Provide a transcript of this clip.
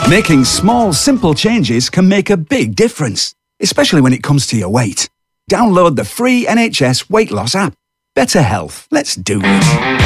Making small, simple changes can make a big difference, especially when it comes to your weight. Download the free NHS weight loss app. Better health. Let's do it.